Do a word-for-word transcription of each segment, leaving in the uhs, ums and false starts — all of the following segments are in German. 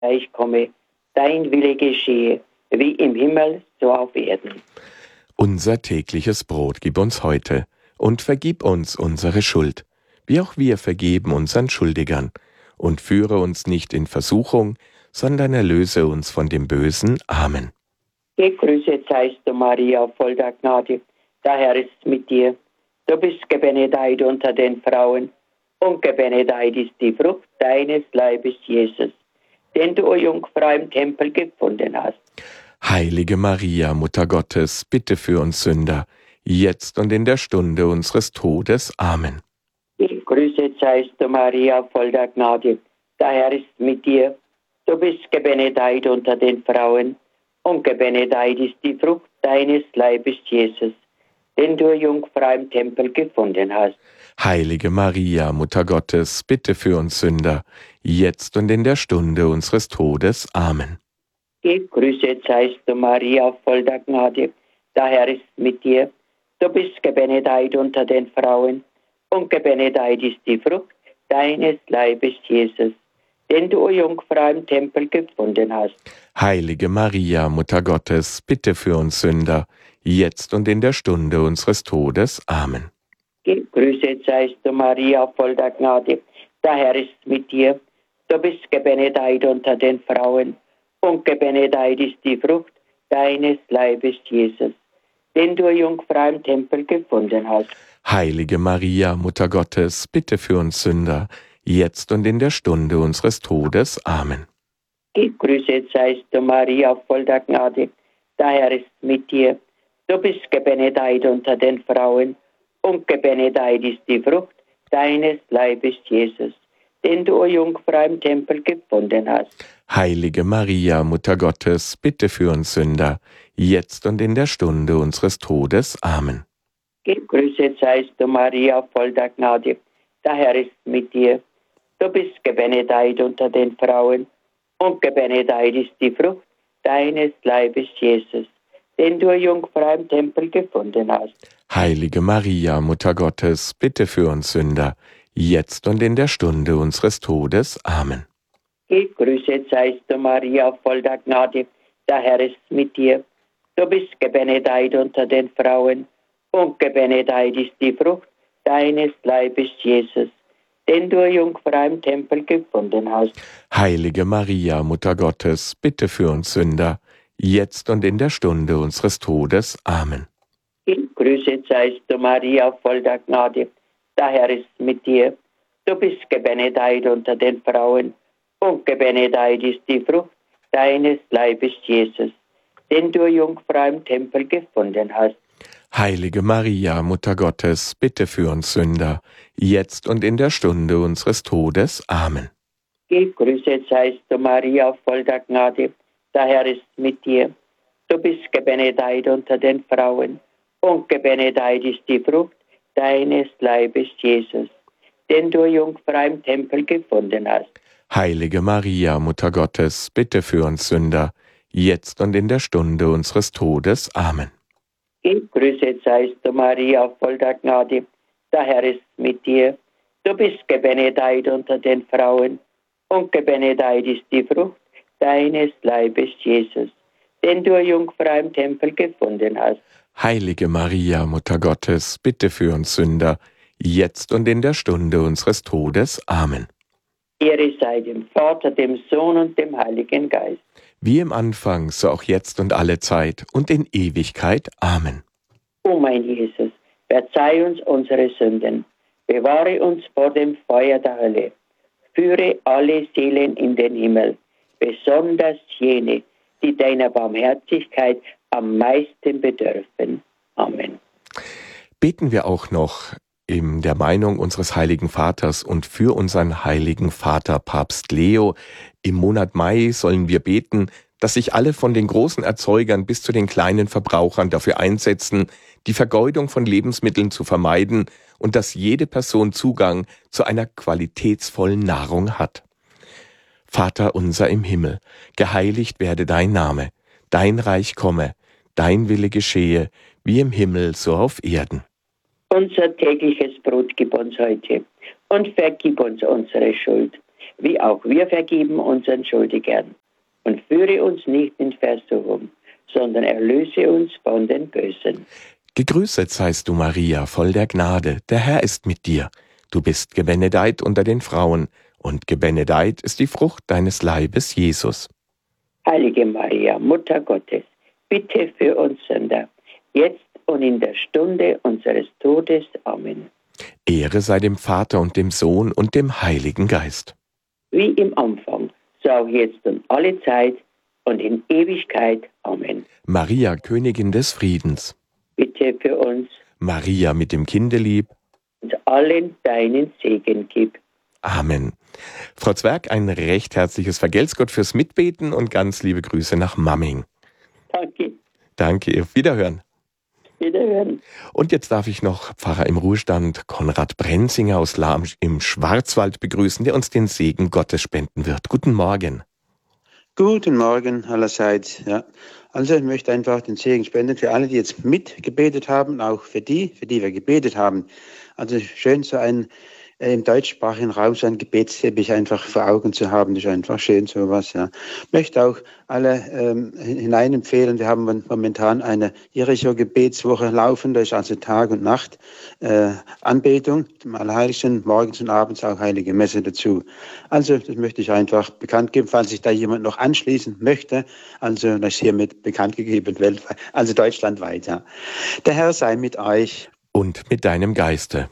Reich komme, dein Wille geschehe, wie im Himmel, so auf Erden. Unser tägliches Brot gib uns heute und vergib uns unsere Schuld, wie auch wir vergeben unseren Schuldigern. Und führe uns nicht in Versuchung, sondern erlöse uns von dem Bösen. Amen. Gegrüßet seist du, Maria, voll der Gnade, der Herr ist mit dir. Du bist gebenedeit unter den Frauen, und gebenedeit ist die Frucht deines Leibes, Jesus, den du, o Jungfrau, im Tempel gefunden hast. Heilige Maria, Mutter Gottes, bitte für uns Sünder, jetzt und in der Stunde unseres Todes. Amen. Gegrüßet seist du, Maria, voll der Gnade, der Herr ist mit dir. Du bist gebenedeit unter den Frauen, und gebenedeit ist die Frucht deines Leibes, Jesus, den du, Jungfrau, im Tempel gefunden hast. Heilige Maria, Mutter Gottes, bitte für uns Sünder, jetzt und in der Stunde unseres Todes. Amen. Gegrüßet seist du, Maria, voll der Gnade, der Herr ist mit dir. Du bist gebenedeit unter den Frauen, und gebenedeit ist die Frucht deines Leibes, Jesus, den du, o Jungfrau, im Tempel gefunden hast. Heilige Maria, Mutter Gottes, bitte für uns Sünder, jetzt und in der Stunde unseres Todes. Amen. Gegrüßet seist du, Maria, voll der Gnade, der Herr ist mit dir. Du bist gebenedeit unter den Frauen, und gebenedeit ist die Frucht deines Leibes, Jesus, den du, Jungfrau, im Tempel gefunden hast. Heilige Maria, Mutter Gottes, bitte für uns Sünder, jetzt und in der Stunde unseres Todes. Amen. Gegrüßet seist du, Maria, voll der Gnade, der Herr ist mit dir. Du bist gebenedeit unter den Frauen, und gebenedeit ist die Frucht deines Leibes, Jesus, den du, o Jungfrau, im Tempel gefunden hast. Heilige Maria, Mutter Gottes, bitte für uns Sünder, jetzt und in der Stunde unseres Todes. Amen. Gegrüßet seist du, Maria, voll der Gnade, der Herr ist mit dir. Du bist gebenedeit unter den Frauen, und gebenedeit ist die Frucht deines Leibes, Jesus, den du, Jungfrau, im Tempel gefunden hast. Heilige Maria, Mutter Gottes, bitte für uns Sünder, jetzt und in der Stunde unseres Todes. Amen. Gegrüßet seist du, Maria, voll der Gnade, der Herr ist mit dir. Du bist gebenedeit unter den Frauen, und gebenedeit ist die Frucht deines Leibes, Jesus, den du, Jungfrau, im Tempel gefunden hast. Heilige Maria, Mutter Gottes, bitte für uns Sünder, jetzt und in der Stunde unseres Todes. Amen. Gegrüßet seist du, Maria, voll der Gnade, der Herr ist mit dir. Du bist gebenedeit unter den Frauen, und gebenedeit ist die Frucht deines Leibes, Jesus, den du, Jungfrau, im Tempel gefunden hast. Heilige Maria, Mutter Gottes, bitte für uns Sünder, jetzt und in der Stunde unseres Todes. Amen. Gegrüßet seist du, Maria, voll der Gnade, der Herr ist mit dir. Du bist gebenedeit unter den Frauen, und gebenedeit ist die Frucht deines Leibes, Jesus, den du, Jungfrau, im Tempel gefunden hast. Heilige Maria, Mutter Gottes, bitte für uns Sünder, jetzt und in der Stunde unseres Todes. Amen. Gegrüßet seist du, Maria, voll der Gnade, der Herr ist mit dir. Du bist gebenedeit unter den Frauen, und gebenedeit ist die Frucht deines Leibes, Jesus, den du, Jungfrau, im Tempel gefunden hast. Heilige Maria, Mutter Gottes, bitte für uns Sünder, jetzt und in der Stunde unseres Todes. Amen. Ehre sei dem Vater, dem Sohn und dem Heiligen Geist. Wie im Anfang, so auch jetzt und alle Zeit und in Ewigkeit. Amen. O mein Jesus, verzeih uns unsere Sünden, bewahre uns vor dem Feuer der Hölle, führe alle Seelen in den Himmel, besonders jene, die deiner Barmherzigkeit am meisten bedürfen. Amen. Beten wir auch noch in der Meinung unseres Heiligen Vaters und für unseren Heiligen Vater Papst Leo. Im Monat Mai sollen wir beten, dass sich alle von den großen Erzeugern bis zu den kleinen Verbrauchern dafür einsetzen, die Vergeudung von Lebensmitteln zu vermeiden und dass jede Person Zugang zu einer qualitätsvollen Nahrung hat. Vater unser im Himmel, geheiligt werde dein Name, dein Reich komme, dein Wille geschehe, wie im Himmel so auf Erden. Unser tägliches Brot gib uns heute und vergib uns unsere Schuld, wie auch wir vergeben unseren Schuldigern. Und führe uns nicht in Versuchung, sondern erlöse uns von den Bösen. Gegrüßet seist du, Maria, voll der Gnade, der Herr ist mit dir. Du bist gebenedeit unter den Frauen, und gebenedeit ist die Frucht deines Leibes, Jesus. Heilige Maria, Mutter Gottes, bitte für uns Sünder, jetzt und in der Stunde unseres Todes. Amen. Ehre sei dem Vater und dem Sohn und dem Heiligen Geist. Wie im Anfang, so auch jetzt und alle Zeit und in Ewigkeit. Amen. Maria, Königin des Friedens. Bitte für uns. Maria mit dem Kindelieb. Und allen deinen Segen gib. Amen. Frau Zwerg, ein recht herzliches Vergelt's Gott fürs Mitbeten und ganz liebe Grüße nach Mamming. Danke. Danke, auf Wiederhören. Wiederhören. Und jetzt darf ich noch Pfarrer im Ruhestand Konrad Brenzinger aus Lahm im Schwarzwald begrüßen, der uns den Segen Gottes spenden wird. Guten Morgen. Guten Morgen allerseits. Ja. Also ich möchte einfach den Segen spenden für alle, die jetzt mitgebetet haben, auch für die, für die wir gebetet haben. Also schön so ein äh, im deutschsprachigen Raum so ein Gebetsteppich einfach vor Augen zu haben, das ist einfach schön sowas. Ja. Ich möchte auch alle ähm, hineinempfehlen, wir haben momentan eine Jericho-Gebetswoche laufen, da ist also Tag und Nacht äh, Anbetung, zum Allerheiligsten, morgens und abends auch Heilige Messe dazu. Also das möchte ich einfach bekannt geben, falls sich da jemand noch anschließen möchte. Also das ist hiermit bekannt gegeben, weltweit, also deutschlandweit. Ja. Der Herr sei mit euch. Und mit deinem Geiste.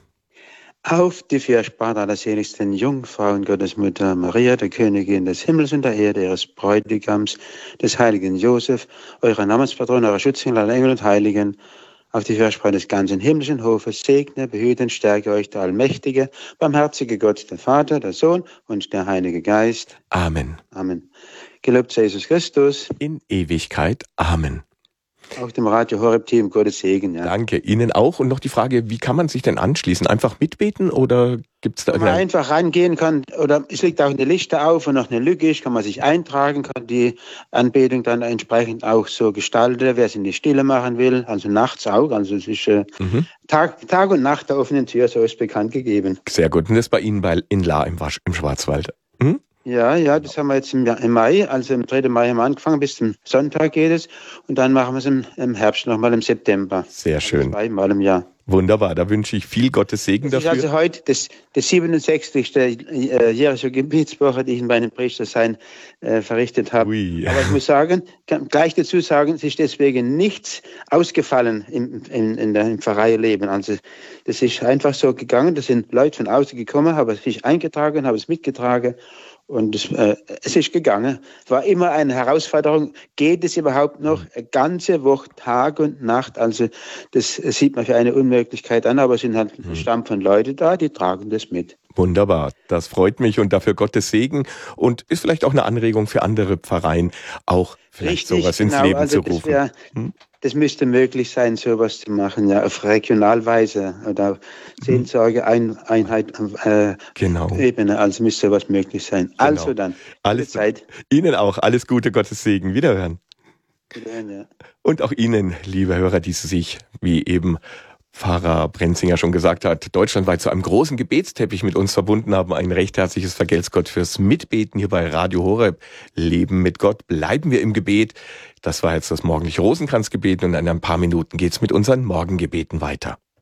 Auf die Fürsprache aller seligsten Jungfrauen, Gottesmutter Maria, der Königin des Himmels und der Erde, ihres Bräutigams, des heiligen Josef, eurer Namenspatronin, eurer Schutzengel, aller Engel und Heiligen, auf die Fürsprache des ganzen himmlischen Hofes, segne, behüte und stärke euch der allmächtige, barmherzige Gott, der Vater, der Sohn und der Heilige Geist. Amen. Amen. Gelobt sei Jesus Christus. In Ewigkeit. Amen. Auch dem Radio Horeb Team Gottes Segen. Ja. Danke, Ihnen auch. Und noch die Frage, wie kann man sich denn anschließen? Einfach mitbeten oder gibt es da... Wenn man einfach rangehen kann, oder es liegt auch eine Liste auf, wo noch eine Lücke ist, kann man sich eintragen, kann die Anbetung dann entsprechend auch so gestalten, wer es in die Stille machen will, also nachts auch. Also es ist äh, mhm. Tag, Tag und Nacht der offenen Tür, so ist bekannt gegeben. Sehr gut. Und das ist bei Ihnen bei, in La im, Wasch, im Schwarzwald. Hm? Ja, ja, das haben wir jetzt im, im Mai, also im dritten Mai haben wir angefangen, bis zum Sonntag geht es. Und dann machen wir es im, im Herbst nochmal im September. Sehr schön. Zweimal im Jahr. Wunderbar, da wünsche ich viel Gottes Segen das dafür. Das ist also heute das, das siebenundsechzigste Äh, jährliche Gebetswoche, die ich in meinem Priestersein äh, verrichtet habe. Ui. Aber ich muss sagen, kann gleich dazu sagen, es ist deswegen nichts ausgefallen im, in, in der, im Pfarreileben. Also das ist einfach so gegangen, da sind Leute von außen gekommen, haben sich eingetragen, haben es mitgetragen. Und es, äh, es ist gegangen. Es war immer eine Herausforderung. Geht es überhaupt noch eine ganze Woche, Tag und Nacht? Also das sieht man für eine Unmöglichkeit an, aber es sind halt ein Stamm von Leuten da, die tragen das mit. Wunderbar, das freut mich und dafür Gottes Segen und ist vielleicht auch eine Anregung für andere Pfarreien, auch vielleicht Richtig, sowas ins genau, Leben also zu rufen. Das, wär, hm? das müsste möglich sein, sowas zu machen, ja, auf Regionalweise oder auf Seelsorge-Einheit äh, genau. Ebene, also müsste sowas möglich sein. Genau. Also dann, alles Zeit. Ihnen auch, alles Gute, Gottes Segen, Wiederhören. Wiederhören, ja. Und auch Ihnen, liebe Hörer, die sich, wie eben Pfarrer Brenzinger schon gesagt hat, deutschlandweit zu einem großen Gebetsteppich mit uns verbunden haben. Ein recht herzliches Vergelt's Gott fürs Mitbeten hier bei Radio Horeb. Leben mit Gott, bleiben wir im Gebet. Das war jetzt das morgendliche Rosenkranzgebet und in ein paar Minuten geht's mit unseren Morgengebeten weiter.